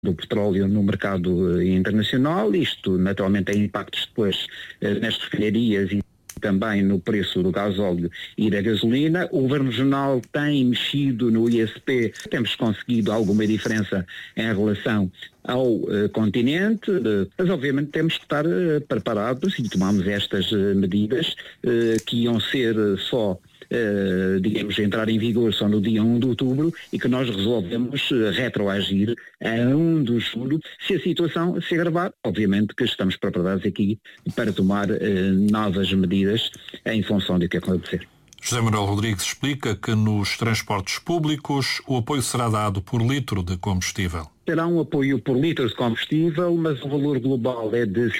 do petróleo no mercado internacional. Isto naturalmente tem impactos depois nas refinarias e também no preço do gasóleo e da gasolina. O Governo Regional tem mexido no ISP, temos conseguido alguma diferença em relação ao continente, mas obviamente temos que estar preparados e tomamos estas medidas que iam ser só digamos, entrar em vigor só no dia 1 de outubro e que nós resolvemos retroagir a 1 de julho. Se a situação se agravar, obviamente que estamos preparados aqui para tomar novas medidas em função do que acontecer. José Manuel Rodrigues explica que nos transportes públicos o apoio será dado por litro de combustível. Terá um apoio por litro de combustível, mas o valor global é de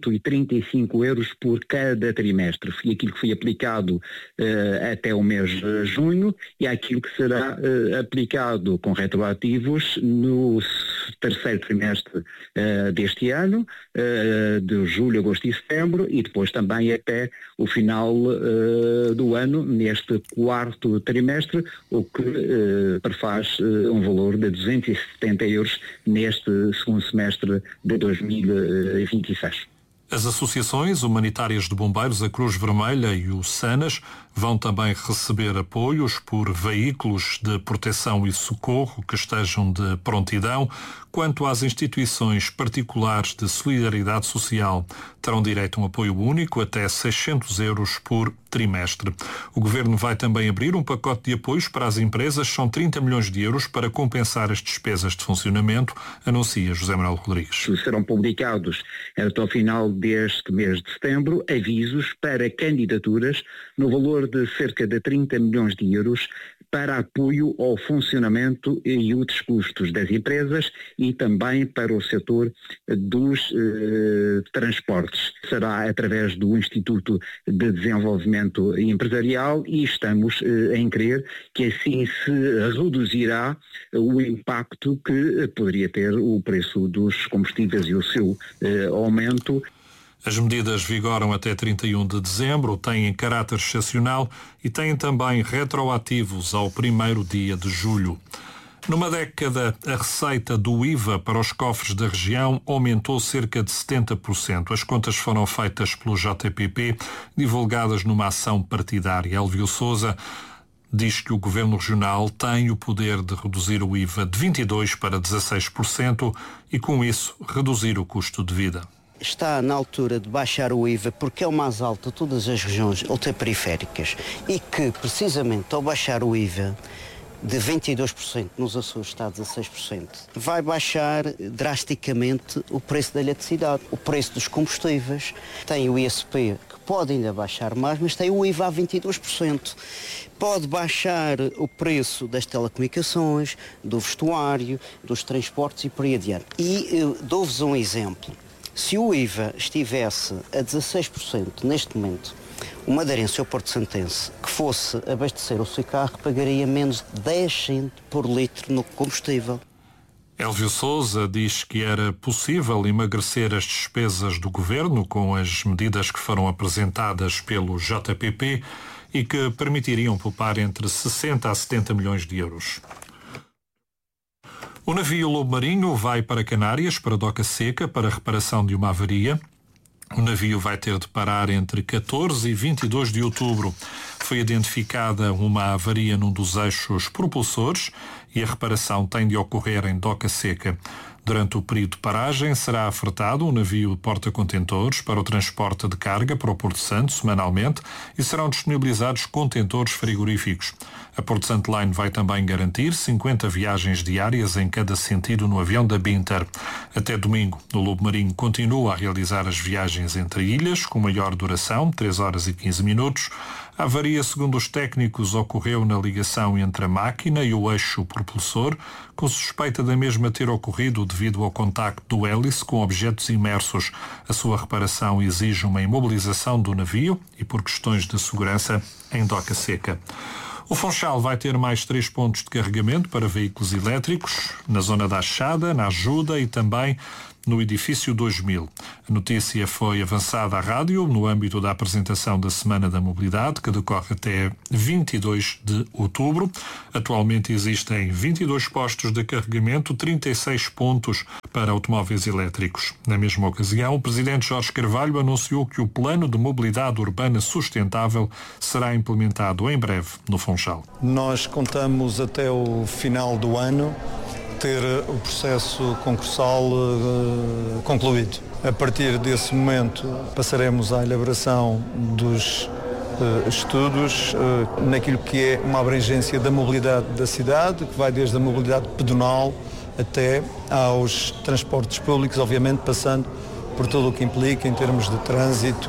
135 euros por cada trimestre. Foi aquilo que foi aplicado até o mês de junho e é aquilo que será aplicado com retroativos no terceiro trimestre deste ano, de julho, agosto e setembro, e depois também até o final do ano, neste quarto trimestre, o que prefaz um valor de 270 euros neste segundo semestre de 2026. As associações humanitárias de bombeiros, a Cruz Vermelha e o SANAS, vão também receber apoios por veículos de proteção e socorro que estejam de prontidão. Quanto às instituições particulares de solidariedade social, terão direito a um apoio único até 600 euros por trimestre. O Governo vai também abrir um pacote de apoios para as empresas, são 30 milhões de euros para compensar as despesas de funcionamento, anuncia José Manuel Rodrigues. Serão publicados até ao final deste mês de setembro avisos para candidaturas no valor de cerca de 30 milhões de euros para apoio ao funcionamento e outros custos das empresas e também para o setor dos transportes. Será através do Instituto de Desenvolvimento Empresarial e estamos em crer que assim se reduzirá o impacto que poderia ter o preço dos combustíveis e o seu aumento. As medidas vigoram até 31 de dezembro, têm caráter excepcional e têm também retroativos ao primeiro dia de julho. Numa década, a receita do IVA para os cofres da região aumentou cerca de 70%. As contas foram feitas pelo JPP, divulgadas numa ação partidária. Elvio Sousa diz que o Governo Regional tem o poder de reduzir o IVA de 22% para 16% e, com isso, reduzir o custo de vida. Está na altura de baixar o IVA porque é o mais alto de todas as regiões ultraperiféricas e que, precisamente, ao baixar o IVA de 22%, nos Açores está a 16%, vai baixar drasticamente o preço da eletricidade, o preço dos combustíveis. Tem o ISP, que pode ainda baixar mais, mas tem o IVA a 22%. Pode baixar o preço das telecomunicações, do vestuário, dos transportes e por aí adiante. E dou-vos um exemplo. Se o IVA estivesse a 16% neste momento, o madeirense ou Porto Santense que fosse abastecer o seu carro pagaria menos de 10 cêntimos por litro no combustível. Elvio Sousa diz que era possível emagrecer as despesas do Governo com as medidas que foram apresentadas pelo JPP e que permitiriam poupar entre 60 a 70 milhões de euros. O navio Lobo Marinho vai para Canárias, para Doca Seca, para reparação de uma avaria. O navio vai ter de parar entre 14 e 22 de outubro. Foi identificada uma avaria num dos eixos propulsores e a reparação tem de ocorrer em Doca Seca. Durante o período de paragem será ofertado um navio porta-contentores para o transporte de carga para o Porto Santo semanalmente e serão disponibilizados contentores frigoríficos. A Porto Santo Line vai também garantir 50 viagens diárias em cada sentido no avião da Binter. Até domingo, o Lobo Marinho continua a realizar as viagens entre ilhas, com maior duração, 3 horas e 15 minutos. A avaria, segundo os técnicos, ocorreu na ligação entre a máquina e o eixo propulsor, com suspeita da mesma ter ocorrido devido ao contacto do hélice com objetos imersos. A sua reparação exige uma imobilização do navio e, por questões de segurança, em Doca Seca. O Funchal vai ter mais 3 pontos de carregamento para veículos elétricos, na zona da Achada, na Ajuda e também no edifício 2000. A notícia foi avançada à rádio no âmbito da apresentação da Semana da Mobilidade, que decorre até 22 de outubro. Atualmente existem 22 postos de carregamento, 36 pontos para automóveis elétricos. Na mesma ocasião, o presidente Jorge Carvalho anunciou que o Plano de Mobilidade Urbana Sustentável será implementado em breve no Funchal. Nós contamos até o final do ano ter o processo concursal concluído. A partir desse momento passaremos à elaboração dos estudos naquilo que é uma abrangência da mobilidade da cidade, que vai desde a mobilidade pedonal até aos transportes públicos, obviamente passando por tudo o que implica em termos de trânsito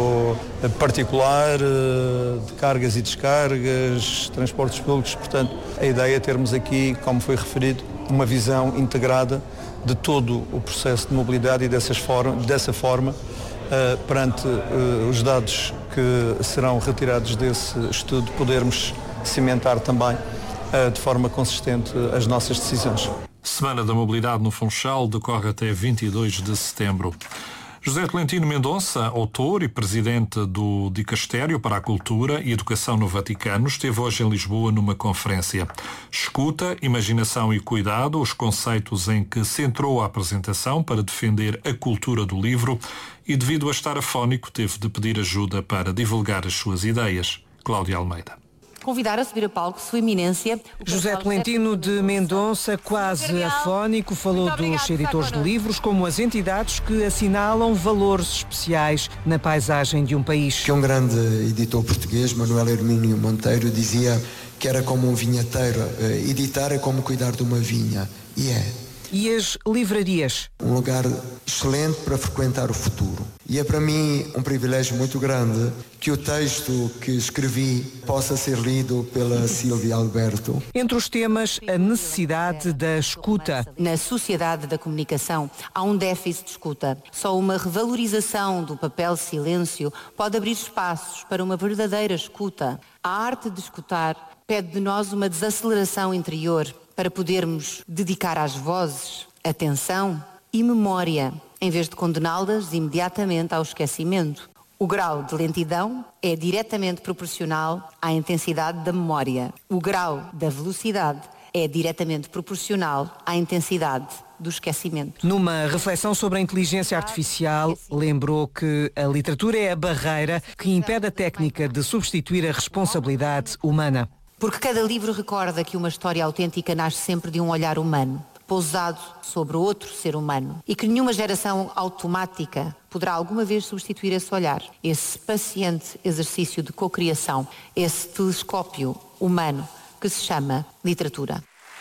particular, de cargas e descargas, transportes públicos. Portanto, a ideia é termos aqui, como foi referido, uma visão integrada de todo o processo de mobilidade e dessa forma, perante os dados que serão retirados desse estudo, podermos cimentar também de forma consistente as nossas decisões. Semana da Mobilidade no Funchal decorre até 22 de setembro. José Tolentino Mendonça, autor e presidente do Dicastério para a Cultura e Educação no Vaticano, esteve hoje em Lisboa numa conferência. Escuta, imaginação e cuidado, os conceitos em que centrou a apresentação para defender a cultura do livro e, devido a estar afónico, teve de pedir ajuda para divulgar as suas ideias. Cláudia Almeida. Convidar a subir a palco Sua Eminência... José Tolentino de Mendonça, quase afónico, falou dos editores de livros como as entidades que assinalam valores especiais na paisagem de um país. Que um grande editor português, Manuel Hermínio Monteiro, dizia que era como um vinheteiro, editar é como cuidar de uma vinha, e é. E as livrarias? Um lugar excelente para frequentar o futuro. E é para mim um privilégio muito grande que o texto que escrevi possa ser lido pela Sílvia Alberto. Entre os temas, a necessidade da escuta. Na sociedade da comunicação há um déficit de escuta. Só uma revalorização do papel silêncio pode abrir espaços para uma verdadeira escuta. A arte de escutar pede de nós uma desaceleração interior para podermos dedicar às vozes atenção e memória, em vez de condená-las imediatamente ao esquecimento. O grau de lentidão é diretamente proporcional à intensidade da memória. O grau da velocidade é diretamente proporcional à intensidade do esquecimento. Numa reflexão sobre a inteligência artificial, lembrou que a literatura é a barreira que impede a técnica de substituir a responsabilidade humana. Porque cada livro recorda que uma história autêntica nasce sempre de um olhar humano, pousado sobre outro ser humano, e que nenhuma geração automática poderá alguma vez substituir esse olhar, esse paciente exercício de cocriação, esse telescópio humano que se chama literatura.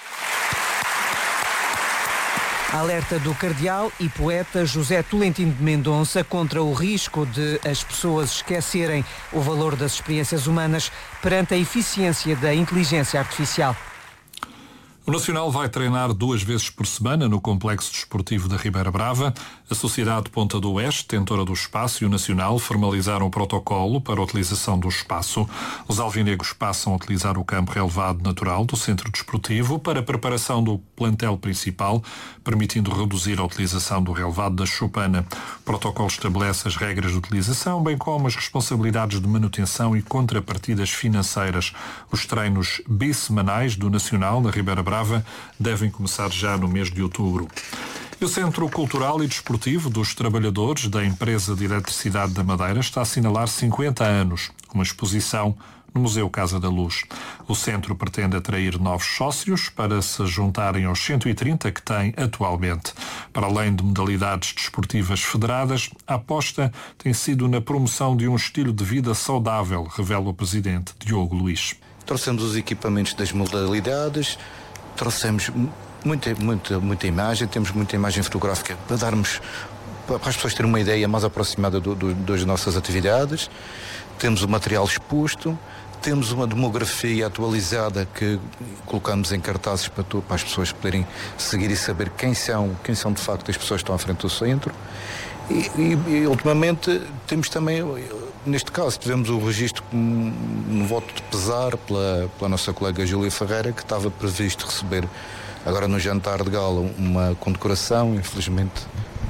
Alerta do cardeal e poeta José Tolentino de Mendonça contra o risco de as pessoas esquecerem o valor das experiências humanas perante a eficiência da inteligência artificial. O Nacional vai treinar 2 vezes por semana no Complexo Desportivo da Ribeira Brava. A Sociedade Ponta do Oeste, tentora do espaço, e o Nacional formalizaram o protocolo para a utilização do espaço. Os alvinegros passam a utilizar o campo relevado natural do Centro Desportivo para a preparação do plantel principal, permitindo reduzir a utilização do relevado da choupana. O protocolo estabelece as regras de utilização, bem como as responsabilidades de manutenção e contrapartidas financeiras. Os treinos bissemanais do Nacional na Ribeira Brava devem começar já no mês de outubro. E o Centro Cultural e Desportivo dos Trabalhadores da Empresa de Eletricidade da Madeira está a assinalar 50 anos, com uma exposição no Museu Casa da Luz. O centro pretende atrair novos sócios para se juntarem aos 130 que tem atualmente. Para além de modalidades desportivas federadas, a aposta tem sido na promoção de um estilo de vida saudável, revela o presidente Diogo Luís. Trouxemos os equipamentos das modalidades, trouxemos muita imagem, temos muita imagem fotográfica para as pessoas terem uma ideia mais aproximada das nossas atividades. Temos o material exposto, temos uma demografia atualizada que colocamos em cartazes para as pessoas poderem seguir e saber quem são de facto as pessoas que estão à frente do centro. E ultimamente temos também, neste caso, tivemos o registro no voto de pesar pela nossa colega Júlia Ferreira, que estava previsto receber agora no jantar de gala uma condecoração. Infelizmente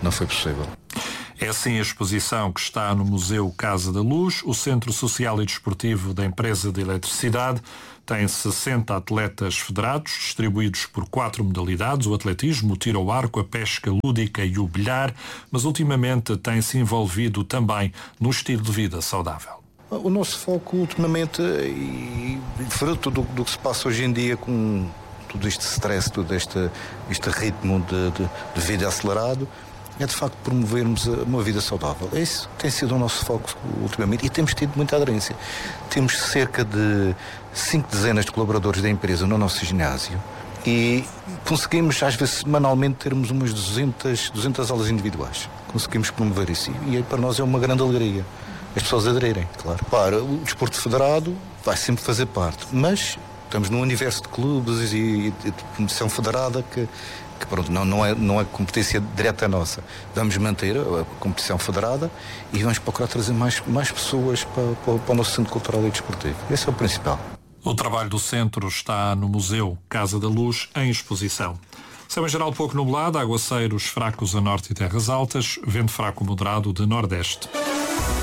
não foi possível. É assim a exposição que está no Museu Casa da Luz. O Centro Social e Desportivo da Empresa de Eletricidade tem 60 atletas federados, distribuídos por 4 modalidades, o atletismo, o tiro ao arco, a pesca lúdica e o bilhar, mas ultimamente tem-se envolvido também no estilo de vida saudável. O nosso foco ultimamente, e fruto do que se passa hoje em dia com todo este stress, todo este ritmo de vida acelerado, é de facto promovermos uma vida saudável. Esse tem sido o nosso foco ultimamente e temos tido muita aderência. Temos cerca de 5 dezenas de colaboradores da empresa no nosso ginásio e conseguimos, às vezes, semanalmente, termos umas 200 aulas individuais. Conseguimos promover isso e para nós é uma grande alegria as pessoas aderirem, claro. Claro, o desporto federado vai sempre fazer parte, mas estamos num universo de clubes e de competição federada que pronto, não é competência direta nossa. Vamos manter a competição federada e vamos procurar trazer mais pessoas para o nosso centro cultural e desportivo. Esse é o principal. O trabalho do centro está no Museu Casa da Luz, em exposição. Céu em geral pouco nublado, aguaceiros fracos a norte e terras altas, vento fraco moderado de nordeste.